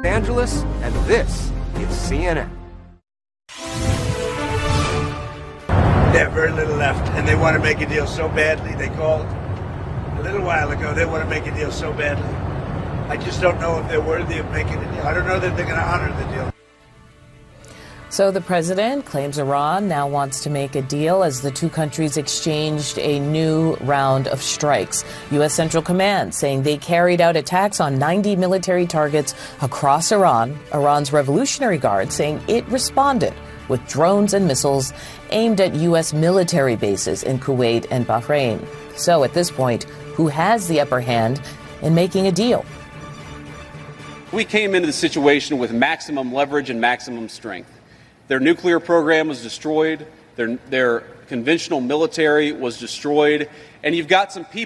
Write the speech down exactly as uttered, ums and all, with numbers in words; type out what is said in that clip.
Angeles, and this is C N N. They have very little left, and they want to make a deal so badly. They called a little while ago. They want to make a deal so badly. I just don't know if they're worthy of making a deal. I don't know that they're going to honor the deal. So the president claims Iran now wants to make a deal as the two countries exchanged a new round of strikes. U S. Central Command saying they carried out attacks on ninety military targets across Iran. Iran's Revolutionary Guard saying it responded with drones and missiles aimed at U S military bases in Kuwait and Bahrain. So at this point, who has the upper hand in making a deal? We came into the situation with maximum leverage and maximum strength. Their nuclear program was destroyed. Their, their conventional military was destroyed. And you've got some people